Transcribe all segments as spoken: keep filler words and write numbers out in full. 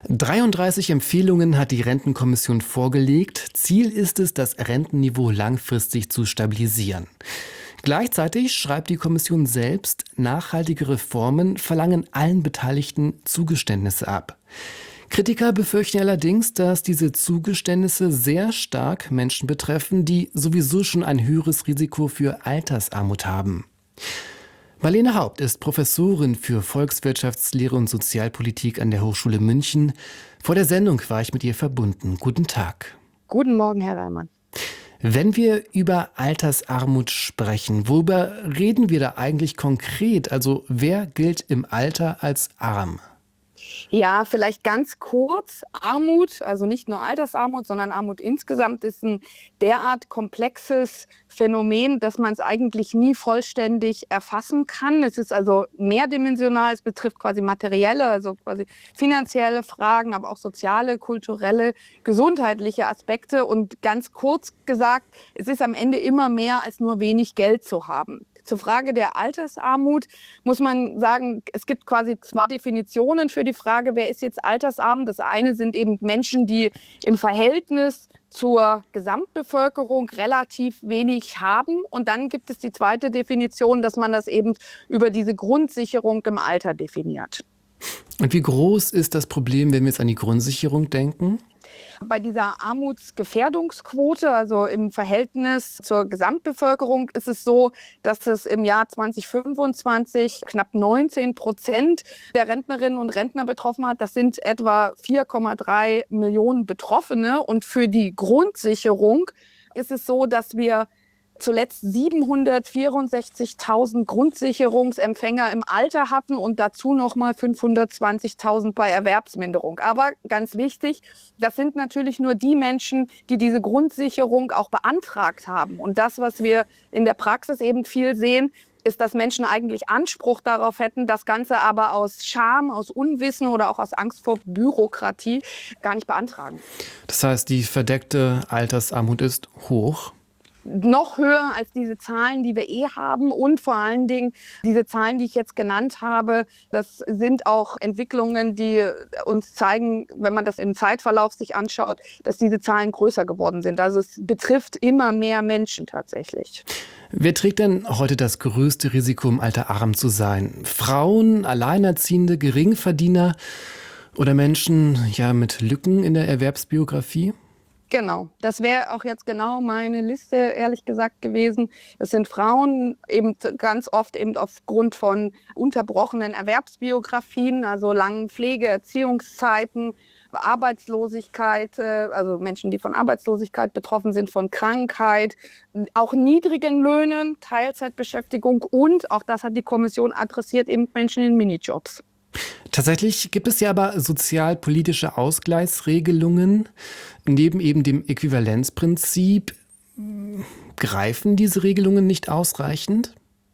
dreiunddreißig Empfehlungen hat die Rentenkommission vorgelegt. Ziel ist es, das Rentenniveau langfristig zu stabilisieren. Gleichzeitig schreibt die Kommission selbst, nachhaltige Reformen verlangen allen Beteiligten Zugeständnisse ab. Kritiker befürchten allerdings, dass diese Zugeständnisse sehr stark Menschen betreffen, die sowieso schon ein höheres Risiko für Altersarmut haben. Marlene Haupt ist Professorin für Volkswirtschaftslehre und Sozialpolitik an der Hochschule München. Vor der Sendung war ich mit ihr verbunden. Guten Tag. Guten Morgen, Herr Reimann. Wenn wir über Altersarmut sprechen, worüber reden wir da eigentlich konkret? Also wer gilt im Alter als arm? Ja, vielleicht ganz kurz. Armut, also nicht nur Altersarmut, sondern Armut insgesamt ist ein derart komplexes Phänomen, dass man es eigentlich nie vollständig erfassen kann. Es ist also mehrdimensional, es betrifft quasi materielle, also quasi finanzielle Fragen, aber auch soziale, kulturelle, gesundheitliche Aspekte. Und ganz kurz gesagt, es ist am Ende immer mehr als nur wenig Geld zu haben. Zur Frage der Altersarmut muss man sagen, es gibt quasi zwei Definitionen für die Frage, wer ist jetzt altersarm. Das eine sind eben Menschen, die im Verhältnis zur Gesamtbevölkerung relativ wenig haben. Und dann gibt es die zweite Definition, dass man das eben über diese Grundsicherung im Alter definiert. Und wie groß ist das Problem, wenn wir jetzt an die Grundsicherung denken? Bei dieser Armutsgefährdungsquote, also im Verhältnis zur Gesamtbevölkerung, ist es so, dass es im Jahr zwanzig fünfundzwanzig knapp neunzehn Prozent der Rentnerinnen und Rentner betroffen hat. Das sind etwa vier Komma drei Millionen Betroffene. Und für die Grundsicherung ist es so, dass wir zuletzt siebenhundertvierundsechzigtausend Grundsicherungsempfänger im Alter hatten und dazu nochmal fünfhundertzwanzigtausend bei Erwerbsminderung. Aber ganz wichtig, das sind natürlich nur die Menschen, die diese Grundsicherung auch beantragt haben. Und das, was wir in der Praxis eben viel sehen, ist, dass Menschen eigentlich Anspruch darauf hätten, das Ganze aber aus Scham, aus Unwissen oder auch aus Angst vor Bürokratie gar nicht beantragen. Das heißt, die verdeckte Altersarmut ist hoch. Noch höher als diese Zahlen, die wir eh haben, und vor allen Dingen diese Zahlen, die ich jetzt genannt habe, das sind auch Entwicklungen, die uns zeigen, wenn man das im Zeitverlauf sich anschaut, dass diese Zahlen größer geworden sind. Also es betrifft immer mehr Menschen tatsächlich. Wer trägt denn heute das größte Risiko, im Alter arm zu sein? Frauen, Alleinerziehende, Geringverdiener oder Menschen ja, mit Lücken in der Erwerbsbiografie? Genau, das wäre auch jetzt genau meine Liste, ehrlich gesagt, gewesen. Es sind Frauen, eben ganz oft eben aufgrund von unterbrochenen Erwerbsbiografien, also langen Pflege-, Erziehungszeiten, Arbeitslosigkeit, also Menschen, die von Arbeitslosigkeit betroffen sind, von Krankheit, auch niedrigen Löhnen, Teilzeitbeschäftigung und, auch das hat die Kommission adressiert, eben Menschen in Minijobs. Tatsächlich gibt es ja aber sozialpolitische Ausgleichsregelungen. Neben eben dem Äquivalenzprinzip, greifen diese Regelungen nicht ausreichend?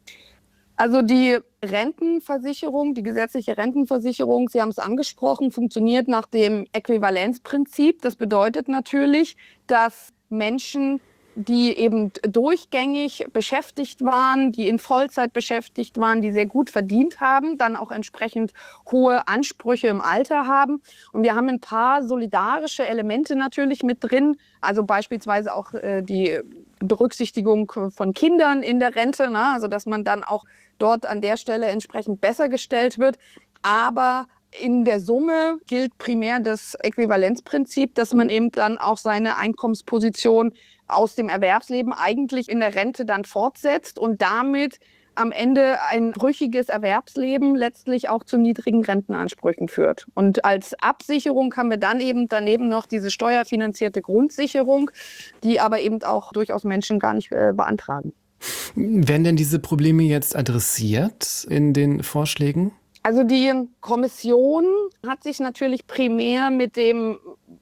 Also die Rentenversicherung, die gesetzliche Rentenversicherung, Sie haben es angesprochen, funktioniert nach dem Äquivalenzprinzip. Das bedeutet natürlich, dass Menschen, die eben durchgängig beschäftigt waren, die in Vollzeit beschäftigt waren, die sehr gut verdient haben, dann auch entsprechend hohe Ansprüche im Alter haben. Und wir haben ein paar solidarische Elemente natürlich mit drin, also beispielsweise auch äh, die Berücksichtigung von Kindern in der Rente, ne? Also dass man dann auch dort an der Stelle entsprechend besser gestellt wird. Aber in der Summe gilt primär das Äquivalenzprinzip, dass man eben dann auch seine Einkommensposition aus dem Erwerbsleben eigentlich in der Rente dann fortsetzt und damit am Ende ein brüchiges Erwerbsleben letztlich auch zu niedrigen Rentenansprüchen führt. Und als Absicherung haben wir dann eben daneben noch diese steuerfinanzierte Grundsicherung, die aber eben auch durchaus Menschen gar nicht äh, beantragen. Werden denn diese Probleme jetzt adressiert in den Vorschlägen? Also die Kommission hat sich natürlich primär mit dem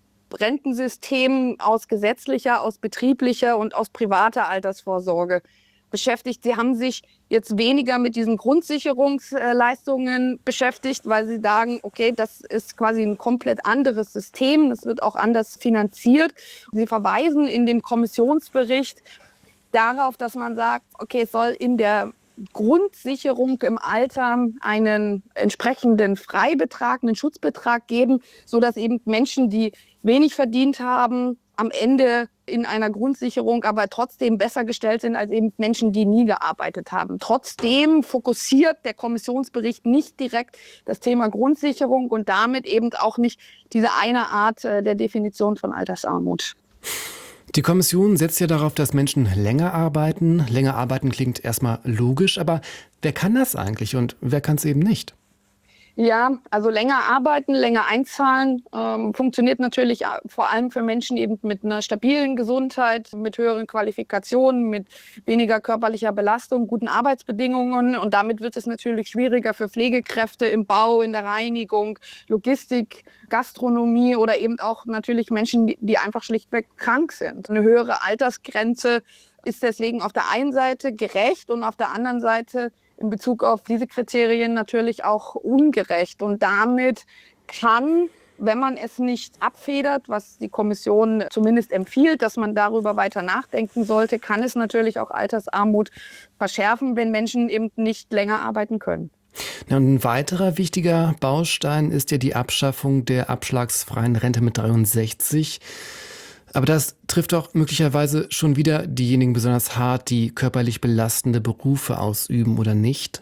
Rentensystem aus gesetzlicher, aus betrieblicher und aus privater Altersvorsorge beschäftigt. Sie haben sich jetzt weniger mit diesen Grundsicherungsleistungen beschäftigt, weil sie sagen, okay, das ist quasi ein komplett anderes System, das wird auch anders finanziert. Sie verweisen in dem Kommissionsbericht darauf, dass man sagt, okay, es soll in der Grundsicherung im Alter einen entsprechenden Freibetrag, einen Schutzbetrag geben, sodass eben Menschen, die wenig verdient haben, am Ende in einer Grundsicherung aber trotzdem besser gestellt sind als eben Menschen, die nie gearbeitet haben. Trotzdem fokussiert der Kommissionsbericht nicht direkt das Thema Grundsicherung und damit eben auch nicht diese eine Art der Definition von Altersarmut. Die Kommission setzt ja darauf, dass Menschen länger arbeiten. Länger arbeiten klingt erstmal logisch, aber wer kann das eigentlich und wer kann es eben nicht? Ja, also länger arbeiten, länger einzahlen, ähm, funktioniert natürlich vor allem für Menschen eben mit einer stabilen Gesundheit, mit höheren Qualifikationen, mit weniger körperlicher Belastung, guten Arbeitsbedingungen. Und damit wird es natürlich schwieriger für Pflegekräfte im Bau, in der Reinigung, Logistik, Gastronomie oder eben auch natürlich Menschen, die, die einfach schlichtweg krank sind. Eine höhere Altersgrenze ist deswegen auf der einen Seite gerecht und auf der anderen Seite in Bezug auf diese Kriterien natürlich auch ungerecht. Und damit kann, wenn man es nicht abfedert, was die Kommission zumindest empfiehlt, dass man darüber weiter nachdenken sollte, kann es natürlich auch Altersarmut verschärfen, wenn Menschen eben nicht länger arbeiten können. Ja, und ein weiterer wichtiger Baustein ist ja die Abschaffung der abschlagsfreien Rente mit dreiundsechzig. Aber das trifft doch möglicherweise schon wieder diejenigen besonders hart, die körperlich belastende Berufe ausüben, oder nicht?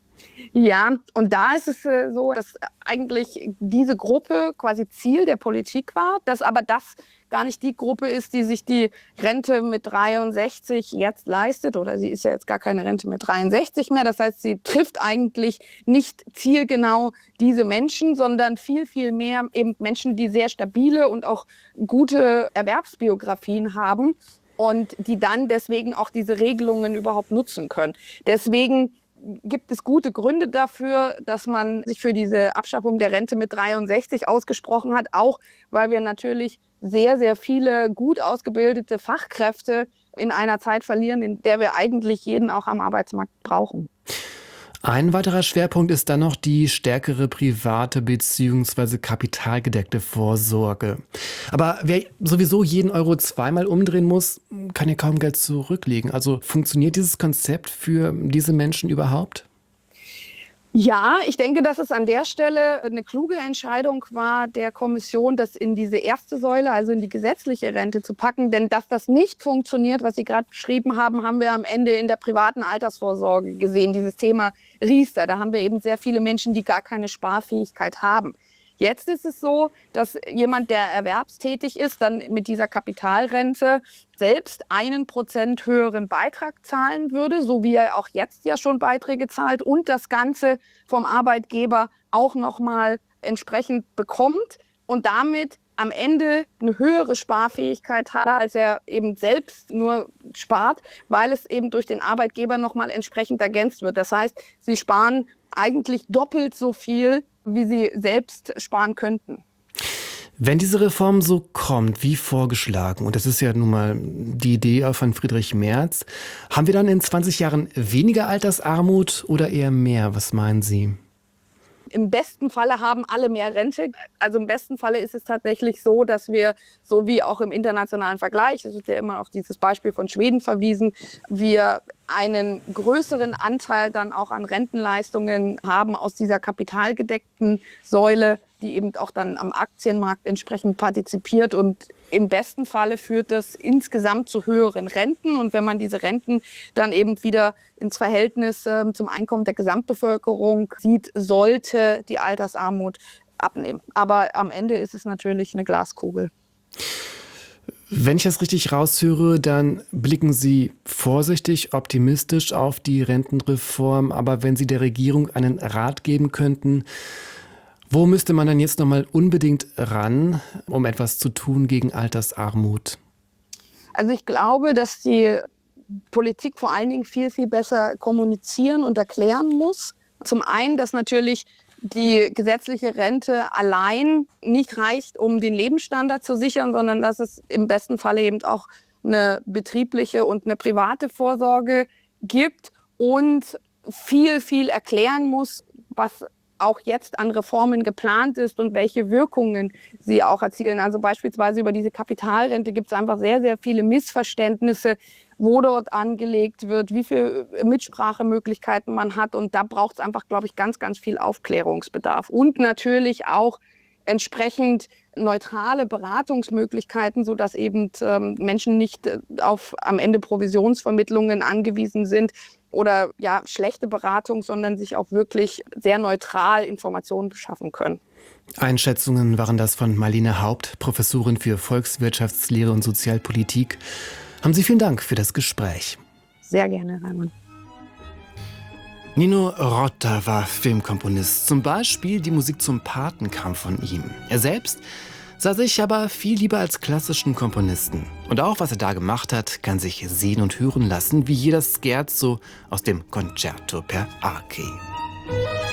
Ja, und da ist es äh, so, dass eigentlich diese Gruppe quasi Ziel der Politik war, dass aber das gar nicht die Gruppe ist, die sich die Rente mit dreiundsechzig jetzt leistet, oder sie ist ja jetzt gar keine Rente mit dreiundsechzig mehr. Das heißt, sie trifft eigentlich nicht zielgenau diese Menschen, sondern viel, viel mehr eben Menschen, die sehr stabile und auch gute Erwerbsbiografien haben und die dann deswegen auch diese Regelungen überhaupt nutzen können. Deswegen gibt es gute Gründe dafür, dass man sich für diese Abschaffung der Rente mit dreiundsechzig ausgesprochen hat, auch weil wir natürlich sehr, sehr viele gut ausgebildete Fachkräfte in einer Zeit verlieren, in der wir eigentlich jeden auch am Arbeitsmarkt brauchen. Ein weiterer Schwerpunkt ist dann noch die stärkere private bzw. kapitalgedeckte Vorsorge. Aber wer sowieso jeden Euro zweimal umdrehen muss, kann ja kaum Geld zurücklegen. Also funktioniert dieses Konzept für diese Menschen überhaupt? Ja, ich denke, dass es an der Stelle eine kluge Entscheidung war der Kommission, das in diese erste Säule, also in die gesetzliche Rente zu packen. Denn dass das nicht funktioniert, was Sie gerade beschrieben haben, haben wir am Ende in der privaten Altersvorsorge gesehen. Dieses Thema Riester, da haben wir eben sehr viele Menschen, die gar keine Sparfähigkeit haben. Jetzt ist es so, dass jemand, der erwerbstätig ist, dann mit dieser Kapitalrente selbst einen Prozent höheren Beitrag zahlen würde, so wie er auch jetzt ja schon Beiträge zahlt und das Ganze vom Arbeitgeber auch nochmal entsprechend bekommt und damit am Ende eine höhere Sparfähigkeit hat, als er eben selbst nur spart, weil es eben durch den Arbeitgeber nochmal entsprechend ergänzt wird. Das heißt, sie sparen eigentlich doppelt so viel, wie sie selbst sparen könnten. Wenn diese Reform so kommt, wie vorgeschlagen, und das ist ja nun mal die Idee von Friedrich Merz, haben wir dann in zwanzig Jahren weniger Altersarmut oder eher mehr? Was meinen Sie? Im besten Falle haben alle mehr Rente. Also im besten Falle ist es tatsächlich so, dass wir, so wie auch im internationalen Vergleich, es wird ja immer auf dieses Beispiel von Schweden verwiesen, wir einen größeren Anteil dann auch an Rentenleistungen haben aus dieser kapitalgedeckten Säule, die eben auch dann am Aktienmarkt entsprechend partizipiert. Und im besten Falle führt das insgesamt zu höheren Renten. Und wenn man diese Renten dann eben wieder ins Verhältnis äh, zum Einkommen der Gesamtbevölkerung sieht, sollte die Altersarmut abnehmen. Aber am Ende ist es natürlich eine Glaskugel. Wenn ich das richtig raushöre, dann blicken Sie vorsichtig, optimistisch auf die Rentenreform. Aber wenn Sie der Regierung einen Rat geben könnten, wo müsste man dann jetzt nochmal unbedingt ran, um etwas zu tun gegen Altersarmut? Also ich glaube, dass die Politik vor allen Dingen viel, viel besser kommunizieren und erklären muss. Zum einen, dass natürlich die gesetzliche Rente allein nicht reicht, um den Lebensstandard zu sichern, sondern dass es im besten Falle eben auch eine betriebliche und eine private Vorsorge gibt und viel, viel erklären muss, was auch jetzt an Reformen geplant ist und welche Wirkungen sie auch erzielen. Also beispielsweise über diese Kapitalrente gibt es einfach sehr, sehr viele Missverständnisse, wo dort angelegt wird, wie viele Mitsprachemöglichkeiten man hat. Und da braucht es einfach, glaube ich, ganz, ganz viel Aufklärungsbedarf. Und natürlich auch entsprechend neutrale Beratungsmöglichkeiten, sodass eben ähm, Menschen nicht äh, auf am Ende Provisionsvermittlungen angewiesen sind oder ja, schlechte Beratung, sondern sich auch wirklich sehr neutral Informationen beschaffen können. Einschätzungen waren das von Marlene Haupt, Professorin für Volkswirtschaftslehre und Sozialpolitik. Haben Sie vielen Dank für das Gespräch. Sehr gerne, Raimund. Nino Rota war Filmkomponist. Zum Beispiel die Musik zum Paten kam von ihm. Er selbst sah sich aber viel lieber als klassischen Komponisten. Und auch, was er da gemacht hat, kann sich sehen und hören lassen, wie jeder Scherzo aus dem Concerto per Archi.